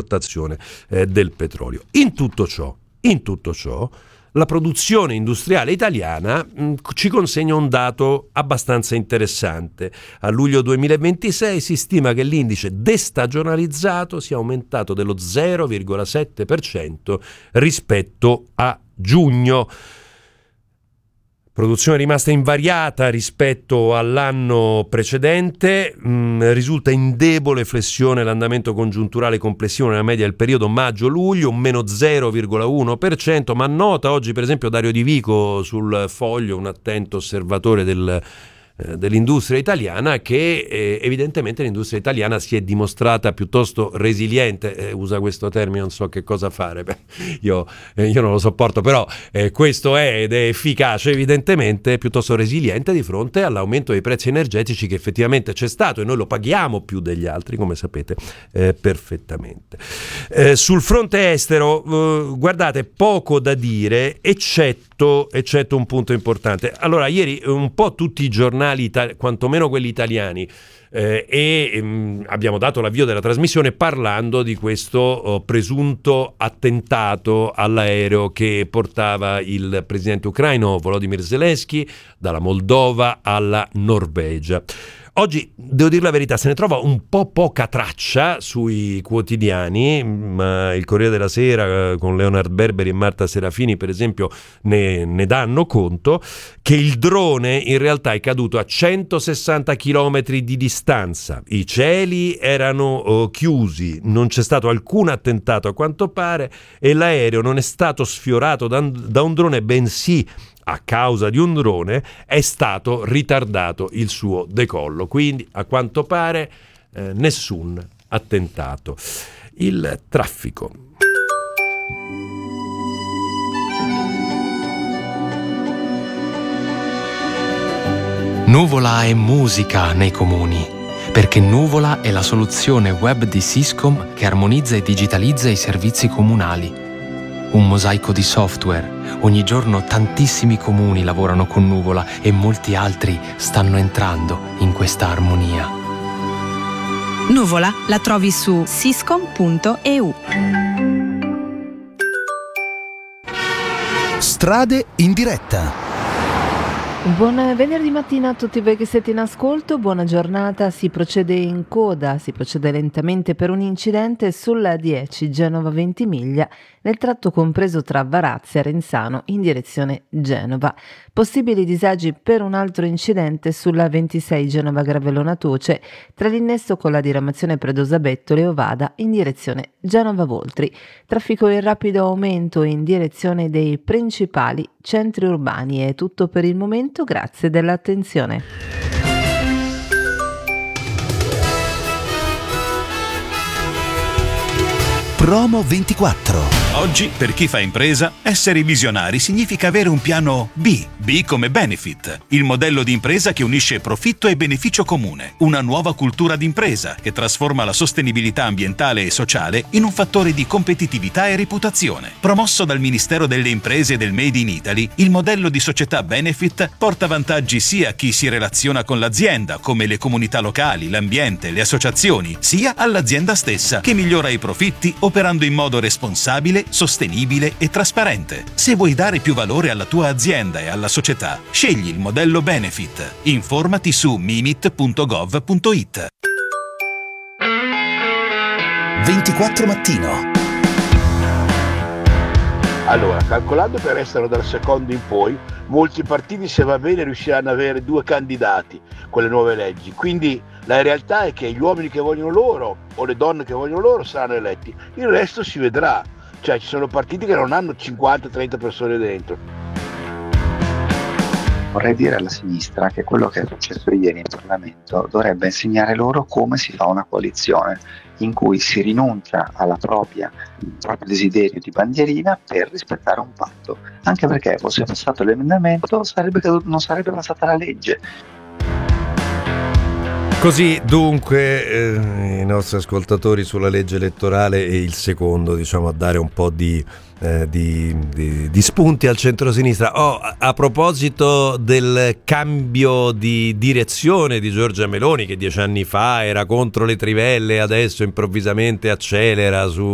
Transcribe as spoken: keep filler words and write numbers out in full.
importazione eh, del petrolio. In tutto ciò, in tutto ciò, la produzione industriale italiana mh, ci consegna un dato abbastanza interessante. A luglio duemilaventisei si stima che l'indice destagionalizzato sia aumentato dello zero virgola sette per cento rispetto a giugno. Produzione rimasta invariata rispetto all'anno precedente, mh, risulta in debole flessione l'andamento congiunturale complessivo nella media del periodo maggio-luglio, un meno zero virgola uno per cento, ma nota oggi per esempio Dario Di Vico sul Foglio, un attento osservatore del dell'industria italiana, che eh, evidentemente l'industria italiana si è dimostrata piuttosto resiliente, eh, usa questo termine, non so che cosa fare. Beh, io, eh, io non lo sopporto, però eh, questo è ed è efficace, evidentemente piuttosto resiliente di fronte all'aumento dei prezzi energetici che effettivamente c'è stato, e noi lo paghiamo più degli altri, come sapete eh, perfettamente. Eh, sul fronte estero, eh, guardate, poco da dire, eccetto, eccetto un punto importante. Allora, ieri un po' tutti i giornali, Itali- quantomeno quelli italiani, eh, e mh, abbiamo dato l'avvio della trasmissione parlando di questo oh, presunto attentato all'aereo che portava il presidente ucraino Volodymyr Zelensky dalla Moldova alla Norvegia. Oggi, devo dire la verità, se ne trova un po' poca traccia sui quotidiani, ma il Corriere della Sera con Leonard Berberi e Marta Serafini, per esempio, ne, ne danno conto, che il drone in realtà è caduto a centosessanta chilometri di distanza. I cieli erano oh, chiusi, non c'è stato alcun attentato a quanto pare, e l'aereo non è stato sfiorato da, da un drone, bensì a causa di un drone è stato ritardato il suo decollo. Quindi a quanto pare eh, nessun attentato. Il traffico. Nuvola è musica nei comuni, perché Nuvola è la soluzione web di Syscom che armonizza e digitalizza i servizi comunali. Un mosaico di software. Ogni giorno tantissimi comuni lavorano con Nuvola e molti altri stanno entrando in questa armonia. Nuvola la trovi su syscom punto e u. Strade in diretta. Buon venerdì mattina a tutti voi che siete in ascolto, buona giornata. Si procede in coda, si procede lentamente per un incidente sulla dieci Genova Ventimiglia nel tratto compreso tra Varazze e Renzano in direzione Genova. Possibili disagi per un altro incidente sulla ventisei Genova Gravellona Toce tra l'innesto con la diramazione Predosa Bettole e Ovada in direzione Genova Voltri. Traffico in rapido aumento in direzione dei principali centri urbani. È tutto per il momento, grazie dell'attenzione. Promo ventiquattro. Oggi, per chi fa impresa, essere visionari significa avere un piano B. B come Benefit, il modello di impresa che unisce profitto e beneficio comune. Una nuova cultura d'impresa che trasforma la sostenibilità ambientale e sociale in un fattore di competitività e reputazione. Promosso dal Ministero delle Imprese e del Made in Italy, il modello di società Benefit porta vantaggi sia a chi si relaziona con l'azienda, come le comunità locali, l'ambiente, le associazioni, sia all'azienda stessa, che migliora i profitti operando in modo responsabile, sostenibile e trasparente. Se vuoi dare più valore alla tua azienda e alla società, scegli il modello Benefit. Informati su mimit punto gov punto it. ventiquattro mattino. Allora, calcolando che restano dal secondo in poi, molti partiti, se va bene, riusciranno ad avere due candidati con le nuove leggi. Quindi la realtà è che gli uomini che vogliono loro o le donne che vogliono loro saranno eletti. Il resto si vedrà. Cioè, ci sono partiti che non hanno cinquanta trenta persone dentro. Vorrei dire alla sinistra che quello che è successo ieri in Parlamento dovrebbe insegnare loro come si fa una coalizione in cui si rinuncia alla propria, al proprio desiderio di bandierina per rispettare un patto, anche perché fosse passato l'emendamento sarebbe caduto, non sarebbe passata la legge. Così dunque eh, i nostri ascoltatori sulla legge elettorale, e il secondo, diciamo, a dare un po' di, eh, di, di, di spunti al centrosinistra. Oh, a, a proposito del cambio di direzione di Giorgia Meloni, che dieci anni fa era contro le trivelle, adesso improvvisamente accelera su